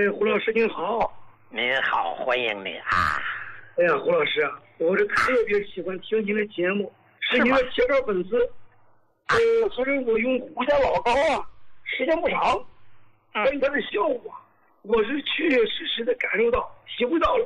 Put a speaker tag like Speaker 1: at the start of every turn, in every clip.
Speaker 1: 胡老师您好。
Speaker 2: 您好，欢迎你啊。
Speaker 1: 哎呀，胡老师啊，我是特别喜欢听您的节目，是您的铁杆粉丝。所以我用胡家老高啊，时间不长，但是它的效果，我是确确实实的感受到、体会到了。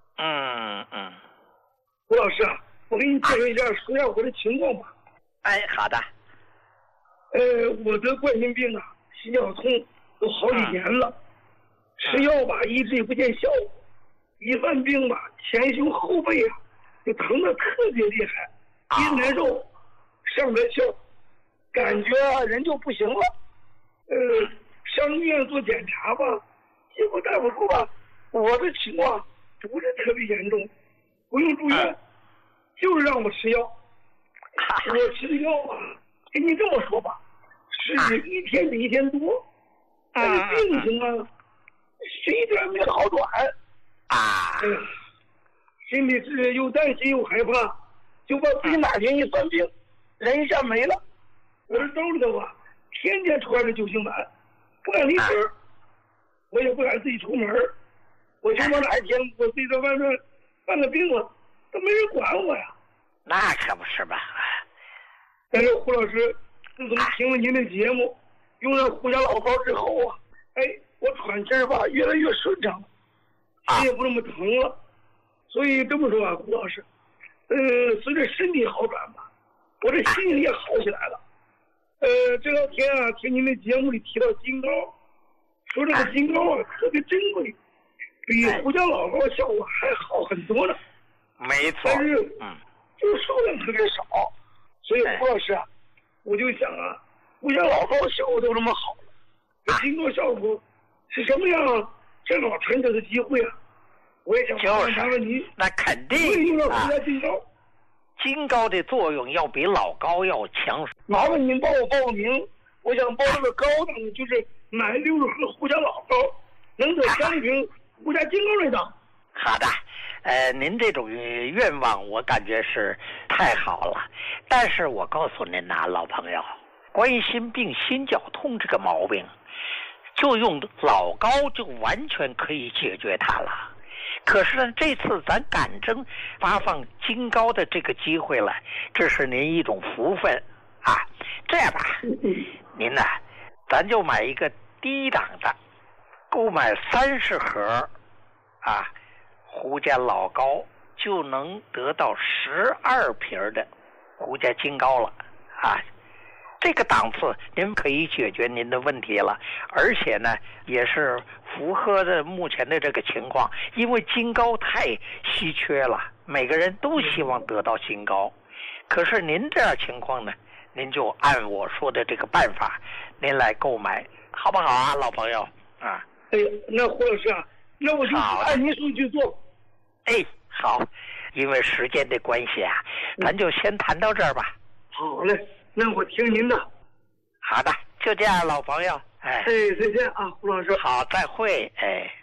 Speaker 1: 胡老师啊，我给你介绍一下，说一下我的情况吧。
Speaker 2: 哎，好的。
Speaker 1: 我得冠心病啊，心绞痛都好几年了，吃药吧一直也不见效果，一犯病吧前胸后背啊就疼得特别厉害，一难受上不来气，感觉人就不行了。上医院做检查吧，结果大夫说吧，我的情况不是特别严重，不用住院，就是让我吃药。我吃的药吧，跟你这么说吧，是一天比一天多，但是病情啊，是一点没好转。心里是又担心又害怕，就把自己哪天一犯病，人一下没了。我是兜里头啊，天天揣着救心丸，不敢离身，我也不敢自己出门。我就怕哪一天我自己在外面犯了病了，都没人管我呀。
Speaker 2: 那可不是吧？
Speaker 1: 但是胡老师，自从听了您的节目，用了胡家老高之后啊，我喘气儿吧越来越顺畅，谁也不那么疼了。所以这么说啊，胡老师，随着身体好转吧，我这心里也好起来了。这两天啊，听您的节目里提到金膏，说这个金膏啊特别珍贵，比胡家老高效果还好很多呢。
Speaker 2: 没错。
Speaker 1: 但是，就数量特别少。所以胡老师啊，我就想啊，胡家老高效果都这么好了，这金膏效果是什么样？正好趁这个机会啊，我也想问问您，
Speaker 2: 那肯定
Speaker 1: 用了胡家金膏。
Speaker 2: 金膏的作用要比老高要强。
Speaker 1: 麻烦您帮我报个名，我想报这个高档的，就是买60盒胡家老高，能得3瓶胡家金膏那档。
Speaker 2: 好的。您这种愿望我感觉是太好了，但是我告诉您呐，老朋友，冠心病、心绞痛这个毛病，就用老高就完全可以解决它了。可是呢，这次咱赶正发放金膏的这个机会了，这是您一种福分啊。这样吧，您呢，咱就买一个低档的，购买30盒啊。胡家老高就能得到12瓶的胡家金膏了啊！这个档次您可以解决您的问题了，而且呢也是符合的目前的这个情况，因为金膏太稀缺了，每个人都希望得到金膏。可是您这样情况呢，您就按我说的这个办法，您来购买，好不好啊，老朋友啊？
Speaker 1: 那胡老师啊，那我就按您说去做。
Speaker 2: 好，因为时间的关系啊，咱就先谈到这儿吧。
Speaker 1: 好嘞，那我听您的。
Speaker 2: 好的，就这样，老朋友。
Speaker 1: 再见啊，胡老师。
Speaker 2: 好，再会。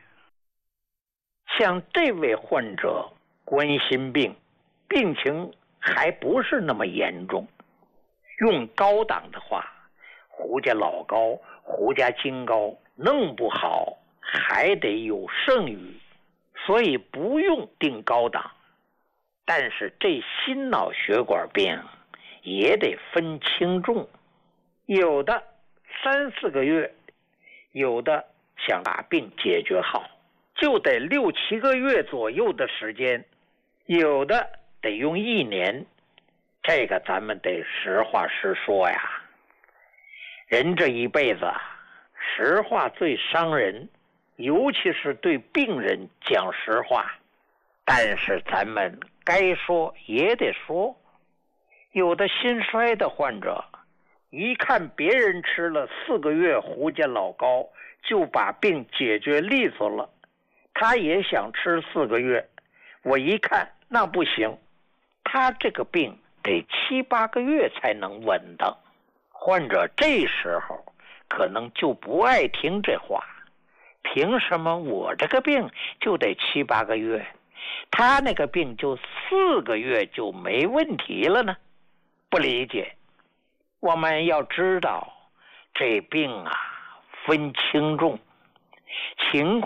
Speaker 2: 像这位患者冠心病，病情还不是那么严重，用高档的话，胡家老高、胡家金膏弄不好还得有剩余。所以不用定高档，但是这心脑血管病也得分轻重，有的3、4个月，有的想把病解决好就得6、7个月左右的时间，有的得用1年。这个咱们得实话实说呀，人这一辈子实话最伤人，尤其是对病人讲实话，但是咱们该说也得说。有的心衰的患者，一看别人吃了4个月胡家老高就把病解决利索了，他也想吃4个月，我一看那不行，他这个病得7、8个月才能稳当。患者这时候可能就不爱听这话，凭什么我这个病就得7、8个月，他那个病就4个月就没问题了呢？不理解。我们要知道这病啊分轻重，情况